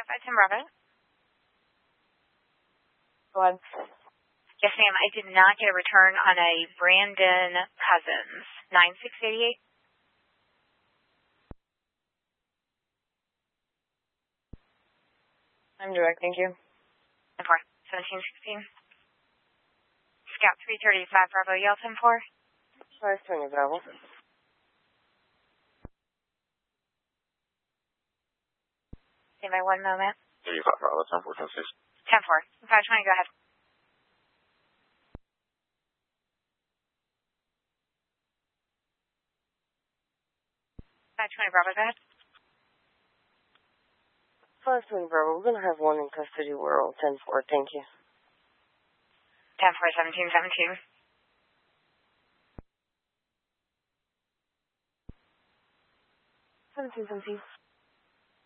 510 Bravo. Go ahead. Yes, ma'am. I did not get a return on a Brandon Cousins. 9688. I'm direct, thank you. 10-4. 1716. Scout 335 Bravo, Yale 10-4. 520 Bravo. Stand by 1 moment. 35 Bravo, 10-4, 10-6. 10-4. 520, go ahead. Bravo, go ahead. 520 Bravo, we're going to have one in custody. We're all 10-4, thank you. 10-4, 1717. 1717.